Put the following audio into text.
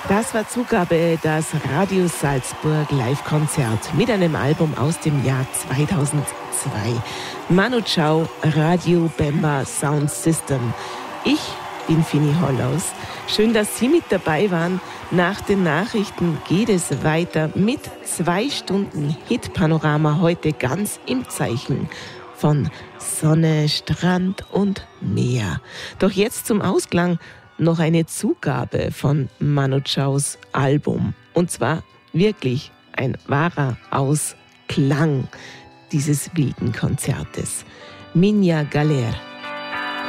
Das war Zugabe, das Radio Salzburg Live-Konzert mit einem Album aus dem Jahr 2002. Manu Chao, Radio Bemba Sound System. Ich bin Fini Hollaus. Schön, dass Sie mit dabei waren. Nach den Nachrichten geht es weiter mit 2 Stunden Hit-Panorama, heute ganz im Zeichen von Sonne, Strand und Meer. Doch jetzt zum Ausklang noch eine Zugabe von Manu Chaos Album. Und zwar wirklich ein wahrer Ausklang dieses wilden Konzertes. Minha Galera.